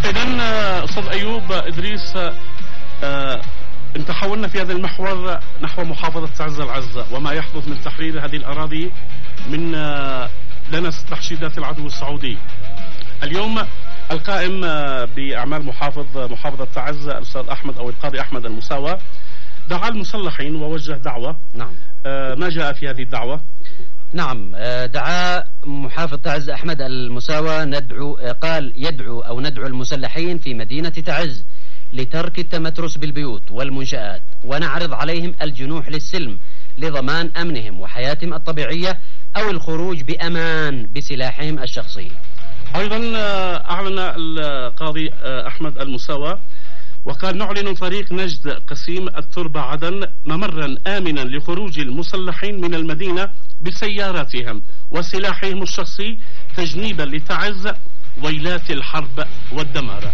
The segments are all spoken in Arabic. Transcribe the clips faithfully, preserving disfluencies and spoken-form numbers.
إذن أستاذ أيوب إدريس، آه انت حولنا في هذا المحور نحو محافظة تعز العزة وما يحدث من تحرير هذه الأراضي من آه دنس تحشيدات العدو السعودي. اليوم القائم آه بأعمال محافظ محافظة تعز الأستاذ أحمد أو القاضي أحمد المساوى دعا المسلحين ووجه دعوة. نعم. آه ما جاء في هذه الدعوة؟ نعم، دعا محافظ تعز أحمد المساوى ندعو قال يدعو أو ندعو المسلحين في مدينة تعز لترك التمترس بالبيوت والمنشآت ونعرض عليهم الجنوح للسلم لضمان أمنهم وحياتهم الطبيعية أو الخروج بأمان بسلاحهم الشخصي. أيضا أعلن القاضي أحمد المساوى وقال نعلن طريق نجد قسيم التربة عدن ممرا آمنا لخروج المسلحين من المدينة بسياراتهم وسلاحهم الشخصي تجنيبا لتعز ويلات الحرب والدمار.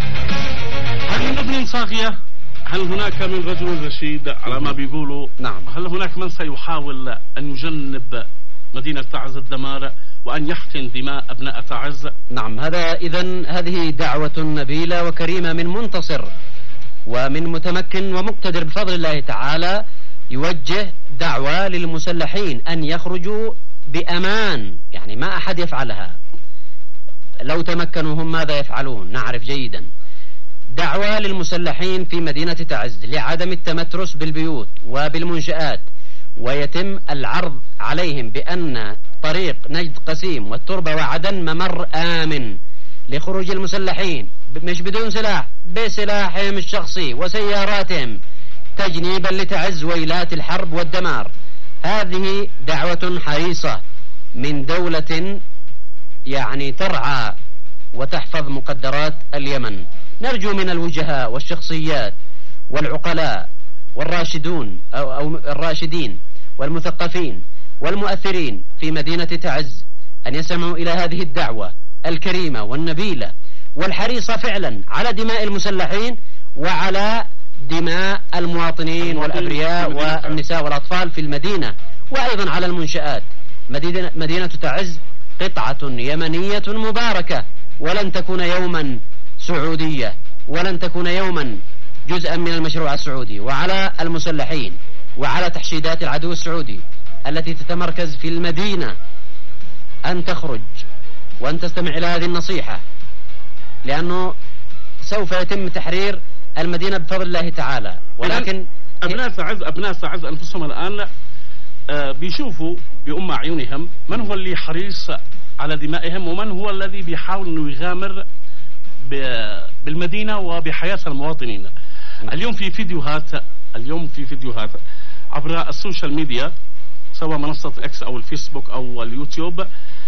هل من ابن صاغية؟ هل هناك من رجل رشيد على ما بيقولوا؟ نعم. هل هناك من سيحاول أن يجنب مدينة تعز الدمار وأن يحقن دماء أبناء تعز؟ نعم، هذا إذن هذه دعوة نبيلة وكريمة من منتصر ومن متمكن ومقتدر بفضل الله تعالى، يوجه دعوة للمسلحين أن يخرجوا بأمان، يعني ما أحد يفعلها. لو تمكنوا هم ماذا يفعلون نعرف جيدا. دعوة للمسلحين في مدينة تعز لعدم التمترس بالبيوت وبالمنشآت، ويتم العرض عليهم بأن طريق نجد قسيم والتربة وعدن ممر آمن لخروج المسلحين مش بدون سلاح، بسلاحهم الشخصي وسياراتهم تجنيبا لتعز ويلات الحرب والدمار. هذه دعوة حريصة من دولة يعني ترعى وتحفظ مقدرات اليمن. نرجو من الوجهاء والشخصيات والعقلاء والراشدون أو, أو الراشدين والمثقفين والمؤثرين في مدينة تعز أن يسمعوا إلى هذه الدعوة الكريمة والنبيلة والحريصة فعلا على دماء المسلحين وعلى دماء المواطنين والأبرياء والنساء والأطفال في المدينة، وأيضا على المنشآت. مدينة, مدينة تعز قطعة يمنية مباركة ولن تكون يوما سعودية ولن تكون يوما جزءا من المشروع السعودي. وعلى المسلحين وعلى تحشيدات العدو السعودي التي تتمركز في المدينة أن تخرج وأن تستمع إلى هذه النصيحة، لأنه سوف يتم تحرير المدينة بفضل الله تعالى. ولكن أبناء تعز أبناء تعز أنفسهم الآن آه بيشوفوا بأم أعينهم من هو اللي حريص على دمائهم ومن هو الذي بيحاول أنه يغامر بالمدينة وبحياة المواطنين. اليوم في فيديوهات اليوم في فيديوهات عبر السوشيال ميديا سواء منصة اكس أو الفيسبوك أو اليوتيوب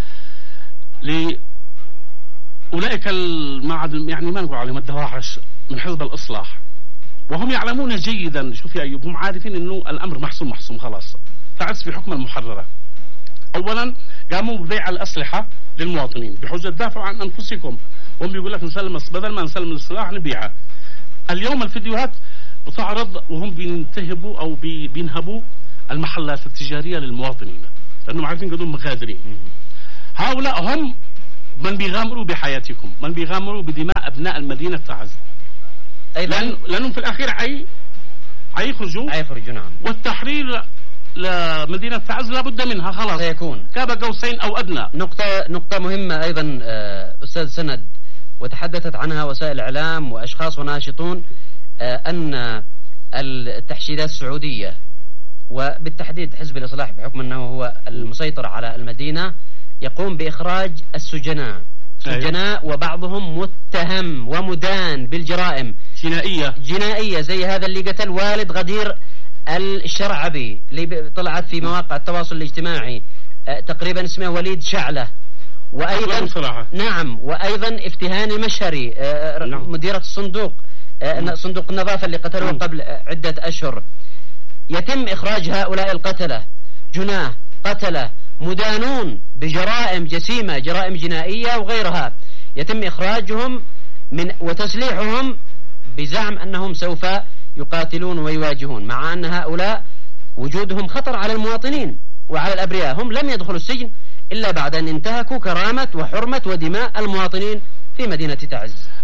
لأولئك يعني ما نقول عليهم الدواعش من حزب الإصلاح، وهم يعلمون جيدا. شوف يا أيوب، هم عارفين أنه الأمر محسوم محسوم خلاص. تعز في حكم المحررة. أولا قاموا ببيع الأسلحة للمواطنين بحجة دافعوا عن أنفسكم، وهم بيقول لك نسلم بدل ما نسلم السلاح نبيعه. اليوم الفيديوهات بتعرض وهم بينتهبوا أو بي بينهبوا المحلات التجارية للمواطنين لأنهم عارفين قدوم مغادرين. هؤلاء هم من بيغامروا بحياتكم، من بيغامروا بدماء أبناء المدينة تعز. لأن لأنهم في الأخير عي عيخرجوا عيخرجوا نعم. والتحرير لمدينة تعز لابد منها خلاص سيكون كاب قوسين أو أدنى. نقطة نقطة مهمة أيضا أستاذ سند، وتحدثت عنها وسائل الإعلام وأشخاص وناشطون، أن التحشيدات السعودية وبالتحديد حزب الإصلاح بحكم أنه هو المسيطر على المدينة يقوم بإخراج السجناء سجناء وبعضهم متهم ومدان بالجرائم جنائية جنائية زي هذا اللي قتل والد غدير الشرعبي اللي طلعت في مواقع التواصل الاجتماعي تقريبا اسمه وليد شعلة. وأيضا نعم وأيضا افتهاني مشهري مديرة الصندوق صندوق النظافة اللي قتلوه قبل عدة أشهر. يتم إخراج هؤلاء القتلة جناه قتلة مدانون بجرائم جسيمة جرائم جنائية وغيرها، يتم إخراجهم من وتسليحهم بزعم أنهم سوف يقاتلون ويواجهون، مع أن هؤلاء وجودهم خطر على المواطنين وعلى الأبرياء. هم لم يدخلوا السجن إلا بعد أن انتهكوا كرامة وحرمة ودماء المواطنين في مدينة تعز.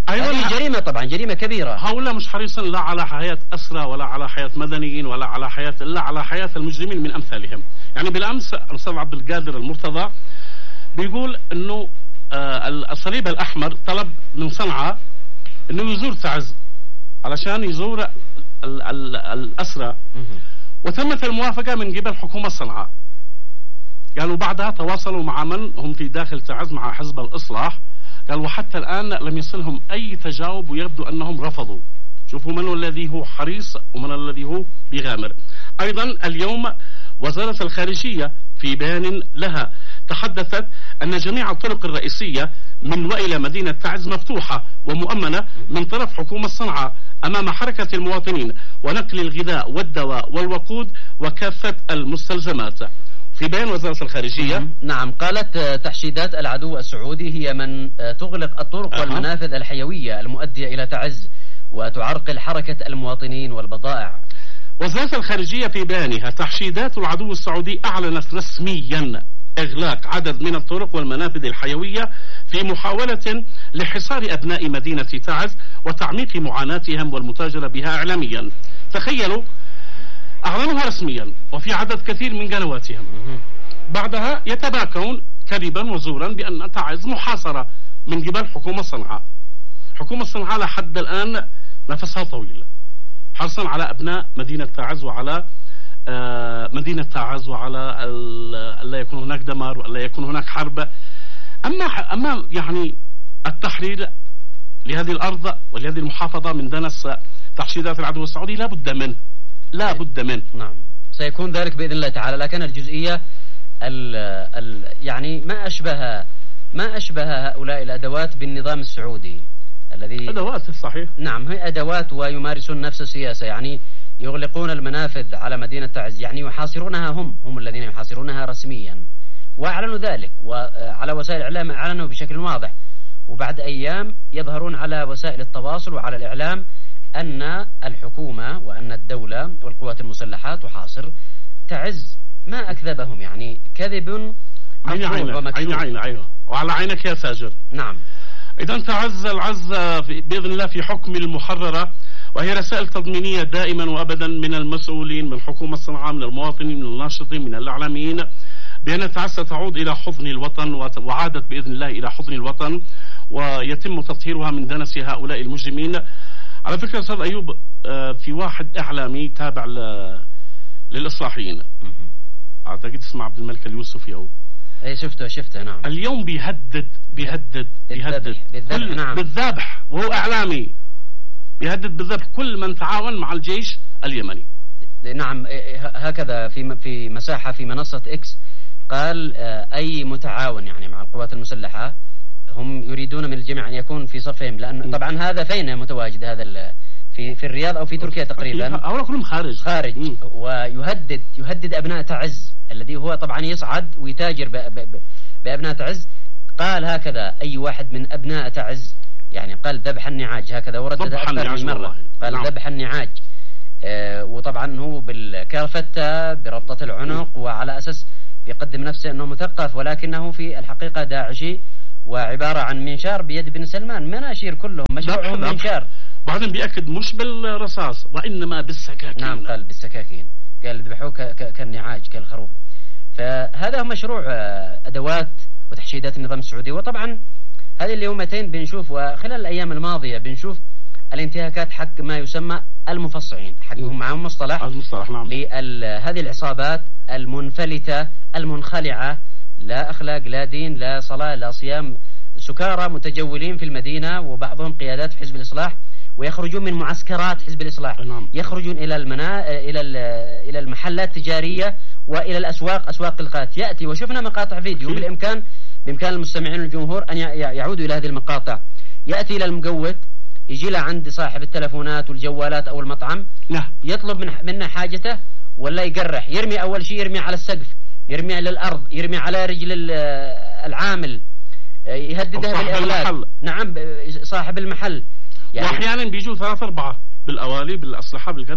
هذه جريمة طبعا، جريمة كبيرة. هؤلاء مش حريصين لا على حياة أسرى ولا على حياة مدنيين ولا على حياة إلا على حياة المجرمين من أمثالهم. يعني بالأمس الأستاذ عبد القادر المرتضى بيقول إنه آه الصليب الأحمر طلب من صنعاء إنه يزور تعز علشان يزور ال ال الأسرى، وتمت الموافقة من قبل حكومة صنعاء. قالوا بعدها تواصلوا مع من هم في داخل تعز مع حزب الإصلاح، قال وحتى الآن لم يصلهم أي تجاوب ويبدو أنهم رفضوا. شوفوا من الذي هو حريص ومن الذي هو بيغامر. أيضا اليوم وزارة الخارجية في بيان لها تحدثت أن جميع الطرق الرئيسية من وإلى مدينة تعز مفتوحة ومؤمنة من طرف حكومة صنعاء أمام حركة المواطنين ونقل الغذاء والدواء والوقود وكافة المستلزمات. في بيان وزارة الخارجية نعم قالت تحشيدات العدو السعودي هي من تغلق الطرق أه. والمنافذ الحيوية المؤدية إلى تعز وتعرقل حركة المواطنين والبضائع. وزارة الخارجية في بيانها تحشيدات العدو السعودي أعلنت رسميا إغلاق عدد من الطرق والمنافذ الحيوية في محاولة لحصار أبناء مدينة تعز وتعميق معاناتهم والمتاجرة بها إعلاميا. تخيلوا أعلنوها رسميا وفي عدد كثير من قنواتهم، بعدها يتباكون كذبا وزورا بأن تعز محاصرة من قبل حكومة صنعاء. حكومة صنعاء لحد الآن نفسها طويل، حرصا على أبناء مدينة تعز وعلى آه مدينة تعز وعلى ألا يكون هناك دمار وألا يكون هناك حرب. أما أما يعني التحرير لهذه الأرض ولهذه المحافظة من دنس تحشيدات العدو السعودي لا بد منه، لا بد منه. نعم سيكون ذلك بإذن الله تعالى. لكن الجزئية ال ال يعني ما أشبه ما أشبه هؤلاء الأدوات بالنظام السعودي الذي أدوات صحيح. نعم هي أدوات ويمارسون نفس السياسة، يعني يغلقون المنافذ على مدينة تعز، يعني يحاصرونها، هم هم الذين يحاصرونها رسميا وأعلنوا ذلك وعلى وسائل الإعلام أعلنوا بشكل واضح، وبعد أيام يظهرون على وسائل التواصل وعلى الإعلام أن الحكومة وأن الدولة والقوات المسلحة تحاصر تعز. ما أكذبهم، يعني كذب عين عينك عين عين عين وعلى عينك يا تاجر. نعم. إذا تعز العز بإذن الله في حكم المحررة، وهي رسائل تضمينية دائما وأبدا من المسؤولين، من حكومة صنعاء، من المواطنين، من الناشطين، من الإعلاميين، بأن تعز ستعود إلى حضن الوطن، وعادت بإذن الله إلى حضن الوطن ويتم تطهيرها من دنس هؤلاء المجرمين. على فكرة أستاذ أيوب في واحد إعلامي تابع للإصلاحيين أعتقد اسمه عبد الملك اليوسفي أو اي شفته شفته نعم. اليوم بيهدد بيهدد بيهدد بالذبح نعم. بالذبح وهو إعلامي، بيهدد بالذبح كل من تعاون مع الجيش اليمني. نعم هكذا في في مساحة في منصة إكس قال أي متعاون يعني مع القوات المسلحة هم يريدون من الجميع أن يكون في صفهم، لأن طبعا هذا فين متواجد هذا في في الرياض أو في تركيا تقريبا، أو كلهم خارج خارج م. ويهدد يهدد أبناء تعز الذي هو طبعا يصعد ويتاجر بأبناء تعز. قال هكذا أي واحد من أبناء تعز، يعني قال ذبح النعاج، هكذا وردد أكثر من مرة، قال نعم. ذبح النعاج. آه وطبعا هو بالكارفتة بربطة العنق وعلى أساس يقدم نفسه أنه مثقف، ولكنه في الحقيقة داعشي وعبارة عن منشار بيد بن سلمان، مناشير كلهم مشروعهم منشار. بعدين بيأكد مش بالرصاص وإنما بالسكاكين. نعم قال بالسكاكين، قال ذبحوه كالنعاج كالخروف. فهذا هو مشروع أدوات وتحشيدات النظام السعودي. وطبعا هذه اليومتين بنشوف وخلال الأيام الماضية بنشوف الانتهاكات حق ما يسمى المفصعين، حقهم معهم مصطلح المصطلح نعم. لهذه العصابات المنفلتة المنخلعة، لا أخلاق لا دين لا صلاة لا صيام، سكارى متجولين في المدينة وبعضهم قيادات في حزب الإصلاح، ويخرجون من معسكرات حزب الإصلاح نعم. يخرجون إلى المنا إلى إلى المحلات التجارية وإلى الأسواق أسواق القات، يأتي وشفنا مقاطع فيديو بالإمكان بإمكان المستمعين والجمهور أن يعودوا إلى هذه المقاطع. يأتي إلى المقوت، يجي له عند صاحب التلفونات والجوالات أو المطعم نعم. يطلب من منه حاجته ولا يقرح، يرمي أول شيء يرمي على السقف، يرمي على الأرض، يرمي على رجل العامل، يهدده بالإغلاق. نعم صاحب المحل. يعني واحيانا بيجوا ثلاثة أربعة بالأوالي بالأسلحة بالكذا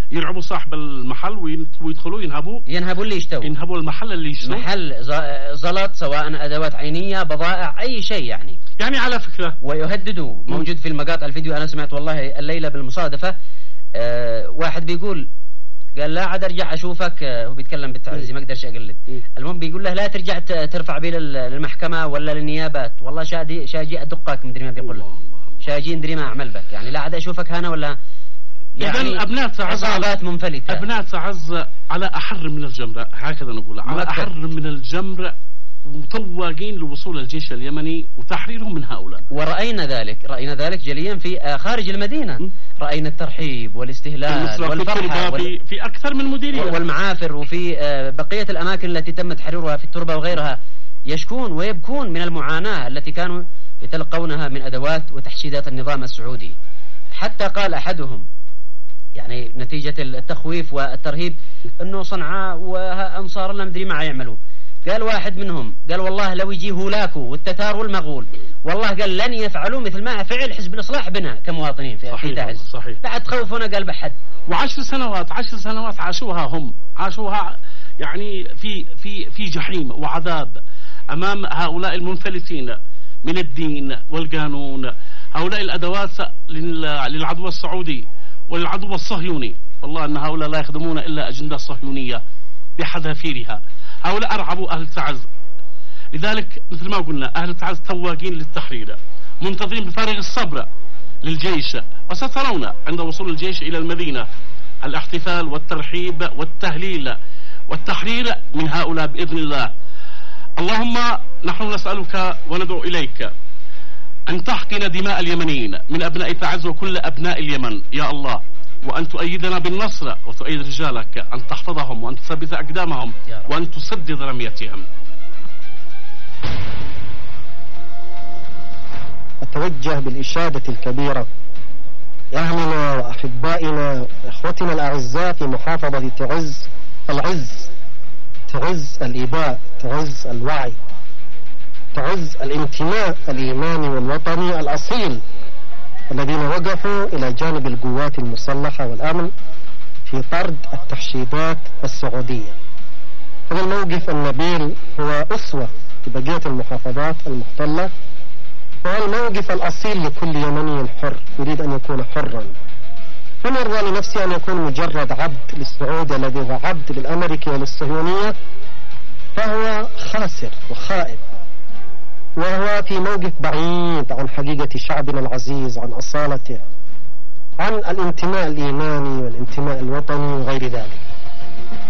يلعبوا صاحب المحل ويدخلوا ينهبوا ينهبوا اللي يشتروا، ينهبوا المحل اللي يشتروا، محل زلط سواء أدوات عينية بضائع أي شيء يعني. يعني على فكرة ويهددوا. موجود في المقاطع الفيديو أنا سمعت والله الليلة بالمصادفة أه واحد بيقول قال لا عاد ارجع اشوفك، هو بيتكلم بالتعزي ما اقدرش اقلد. المهم بيقول له لا ترجع ترفع بي للمحكمة ولا للنيابات، والله شادي شاجي ادقك مدري ما بيقول له، شاجي مدري ما اعمل بك، يعني لا عاد اشوفك هنا ولا يعني ابناء تعز عصابات منفلتة. ابناء تعز على احر من الجمرة، هكذا نقول على احر من الجمرة، متوقين لوصول الجيش اليمني وتحريرهم من هؤلاء. ورأينا ذلك، رأينا ذلك جليا في خارج المدينة. م? رأينا الترحيب والاستهلال والفرحة وال... في أكثر من مديرية والمعافر، وفي بقية الأماكن التي تم تحريرها في التربة وغيرها يشكون ويبكون من المعاناة التي كانوا يتلقونها من أدوات وتحشيدات النظام السعودي. حتى قال أحدهم يعني نتيجة التخويف والترهيب أنه صنعاء وأنصار الله مدري ما يعملوا. قال واحد منهم قال والله لو يجي هولاكو والتتار والمغول والله قال لن يفعلوا مثل ما فعل حزب الإصلاح بنا كمواطنين في, في تعز. صحيح. لا تخوفونا قال بحد. وعشر سنوات عشر سنوات عاشوها هم، عاشوها يعني في في في جحيم وعذاب أمام هؤلاء المنفلتين من الدين والقانون، هؤلاء الأدوات للعدو السعودي وللعدو الصهيوني. والله أن هؤلاء لا يخدمون إلا أجندة صهيونية بحذافيرها. هؤلاء أرعبوا أهل تعز. لذلك مثل ما قلنا أهل تعز تواقين للتحرير، منتظرين بفارغ الصبر للجيش، وسترون عند وصول الجيش إلى المدينة الاحتفال والترحيب والتهليل والتحرير من هؤلاء بإذن الله. اللهم نحن نسألك وندعو إليك أن تحقن دماء اليمنيين من أبناء تعز وكل أبناء اليمن يا الله، وأن تؤيدنا بالنصر وتؤيد رجالك، أن تحفظهم وأن تثبت أقدامهم وأن تسدد رميتهم. أتوجه بالإشادة الكبيرة لأهلنا وأحبائنا وإخوتنا الأعزاء في محافظة تعز العز، تعز الإباء، تعز الوعي، تعز الانتماء الإيماني والوطني الأصيل الذين وقفوا إلى جانب القوات المسلحة والأمن في طرد التحشيدات السعودية. هذا الموقف النبيل هو أسوة لبقية المحافظات المحتلة، وهو الموقف الأصيل لكل يمني حر يريد أن يكون حرا. من يرضى لنفسه أن يكون مجرد عبد للسعود الذي هو عبد للأمريكي وللصهيونية، فهو خاسر وخائب، وهو في موقف بعيد عن حقيقة شعبنا العزيز، عن أصالته، عن الانتماء الإيماني والانتماء الوطني وغير ذلك.